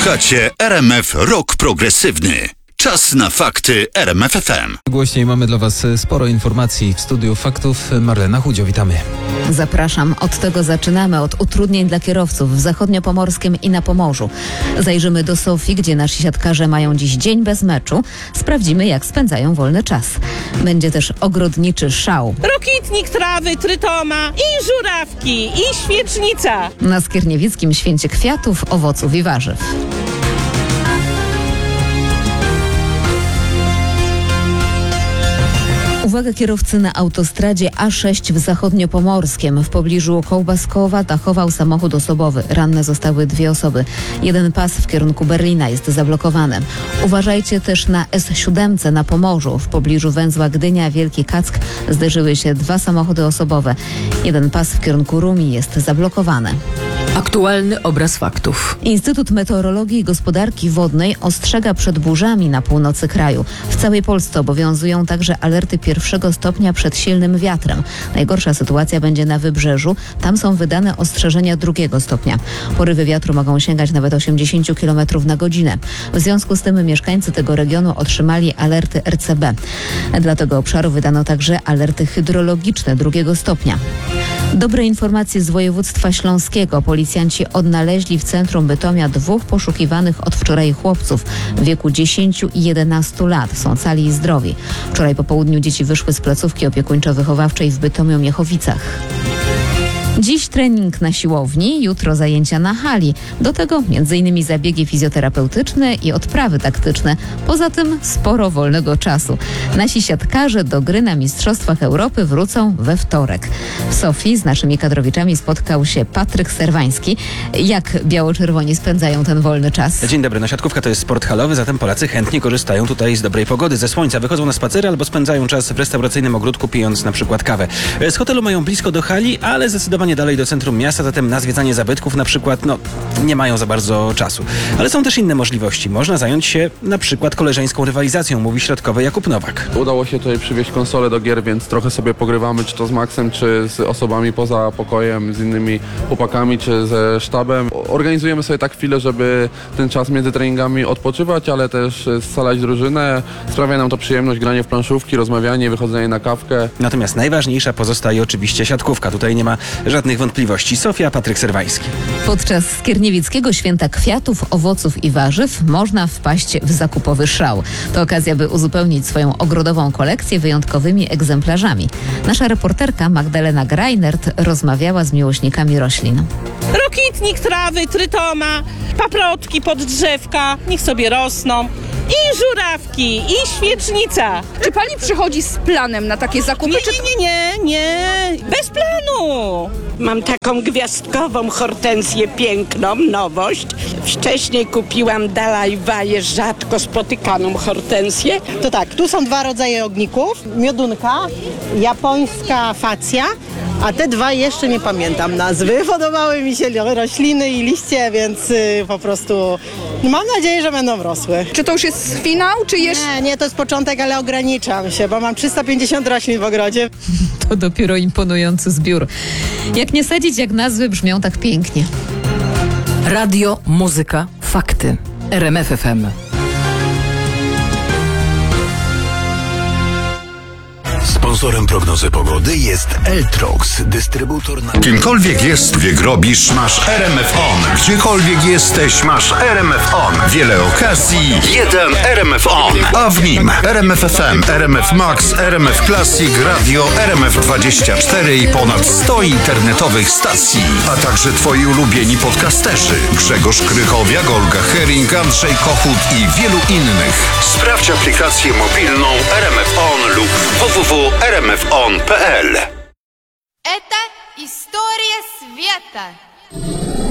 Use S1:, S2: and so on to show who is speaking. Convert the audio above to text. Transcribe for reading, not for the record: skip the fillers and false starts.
S1: Słuchacie RMF Rock Progresywny. Czas na fakty RMF FM.
S2: Głośniej mamy dla Was sporo informacji w studiu faktów. Marlena Chudzio, witamy.
S3: Zapraszam. Od tego zaczynamy, od utrudnień dla kierowców w Zachodniopomorskiem i na Pomorzu. Zajrzymy do Sofii, gdzie nasi siatkarze mają dziś dzień bez meczu. Sprawdzimy, jak spędzają wolny czas. Będzie też ogrodniczy szał.
S4: Rokitnik trawy, trytoma i żurawki, i świecznica.
S3: Na Skierniewickim święcie kwiatów, owoców i warzyw. Uwaga kierowcy na autostradzie A6 w Zachodniopomorskiem. W pobliżu Kołbaskowa dachował samochód osobowy. Ranne zostały 2 osoby. Jeden pas w kierunku Berlina jest zablokowany. Uważajcie też na S7 na Pomorzu. W pobliżu węzła Gdynia-Wielki Kack zderzyły się 2 samochody osobowe. Jeden pas w kierunku Rumi jest zablokowany.
S5: Aktualny obraz faktów.
S3: Instytut Meteorologii i Gospodarki Wodnej ostrzega przed burzami na północy kraju. W całej Polsce obowiązują także alerty 1. stopnia przed silnym wiatrem. Najgorsza sytuacja będzie na Wybrzeżu. Tam są wydane ostrzeżenia 2. stopnia. Porywy wiatru mogą sięgać nawet 80 km na godzinę. W związku z tym mieszkańcy tego regionu otrzymali alerty RCB. Dla tego obszaru wydano także alerty hydrologiczne 2. stopnia. Dobre informacje z województwa śląskiego. Policjanci odnaleźli w centrum Bytomia 2 poszukiwanych od wczoraj chłopców w wieku 10 i 11 lat. Są cali i zdrowi. Wczoraj po południu dzieci wyszły z placówki opiekuńczo-wychowawczej w Bytomiu-Miechowicach. Dziś trening na siłowni, jutro zajęcia na hali. Do tego m.in. zabiegi fizjoterapeutyczne i odprawy taktyczne. Poza tym sporo wolnego czasu. Nasi siatkarze do gry na Mistrzostwach Europy wrócą we wtorek. W Sofii z naszymi kadrowiczami spotkał się Patryk Serwański. Jak biało-czerwoni spędzają ten wolny czas?
S6: Dzień dobry. No, siatkówka to jest sport halowy, zatem Polacy chętnie korzystają tutaj z dobrej pogody, ze słońca. Wychodzą na spacery albo spędzają czas w restauracyjnym ogródku, pijąc na przykład kawę. Z hotelu mają blisko do hali, ale zdecydowanie dalej do centrum miasta, zatem na zwiedzanie zabytków na przykład, nie mają za bardzo czasu. Ale są też inne możliwości. Można zająć się na przykład koleżeńską rywalizacją, mówi środkowy Jakub Nowak.
S7: Udało się tutaj przywieźć konsolę do gier, więc trochę sobie pogrywamy, czy to z Maxem, czy z osobami poza pokojem, z innymi chłopakami, czy ze sztabem. Organizujemy sobie tak chwilę, żeby ten czas między treningami odpoczywać, ale też scalać drużynę. Sprawia nam to przyjemność, granie w planszówki, rozmawianie, wychodzenie na kawkę.
S6: Natomiast najważniejsza pozostaje oczywiście siatkówka. Tutaj nie ma żadnych wątpliwości. Sofia, Patryk Serwański.
S3: Podczas Skierniewickiego święta kwiatów, owoców i warzyw można wpaść w zakupowy szał. To okazja, by uzupełnić swoją ogrodową kolekcję wyjątkowymi egzemplarzami. Nasza reporterka Magdalena Greinert rozmawiała z miłośnikami roślin.
S4: Rokitnik trawy, trytoma, paprotki pod drzewka, niech sobie rosną. I żurawki, i świecznica.
S5: Czy pani przychodzi z planem na takie zakupy?
S4: Nie. Bez planu.
S8: Mam taką gwiazdkową hortensję piękną, nowość. Wcześniej kupiłam Dalajwaję, rzadko spotykaną hortensję.
S9: To tak, tu są 2 rodzaje ogników. Miodunka, japońska facja, a te 2 jeszcze nie pamiętam nazwy. Podobały mi się rośliny i liście, więc po prostu mam nadzieję, że będą rosły.
S5: Czy to już jest finał, czy jeszcze?
S9: Nie, to jest początek, ale ograniczam się, bo mam 350 roślin w ogrodzie.
S3: To dopiero imponujący zbiór. Jak nie sadzić, jak nazwy brzmią tak pięknie.
S5: Radio, muzyka, fakty. RMF FM.
S1: Sponsorem prognozy pogody jest Eltrox, dystrybutor na... Kimkolwiek jest, wiek robisz, masz RMF On. Gdziekolwiek jesteś, masz RMF On. Wiele okazji, jeden RMF On. A w nim RMF FM, RMF Max, RMF Classic, Radio, RMF24 i ponad 100 internetowych stacji. A także twoi ulubieni podcasterzy. Grzegorz Krychowiak, Olga Hering, Andrzej Kochut i wielu innych. Sprawdź aplikację mobilną RMF On lub www.rmfon.pl.
S10: Это история света.